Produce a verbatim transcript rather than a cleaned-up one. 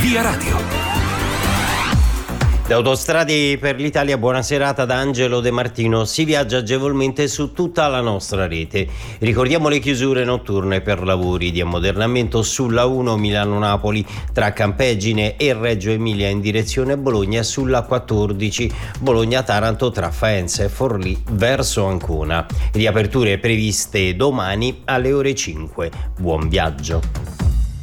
Via Radio. Da Autostrade per l'Italia, buona serata da Angelo De Martino. Si viaggia agevolmente su tutta la nostra rete. Ricordiamo le chiusure notturne per lavori di ammodernamento sulla uno Milano-Napoli tra Campeggine e Reggio Emilia in direzione Bologna, sulla quattordici Bologna-Taranto tra Faenza e Forlì verso Ancona. Riaperture previste domani alle ore cinque. Buon viaggio.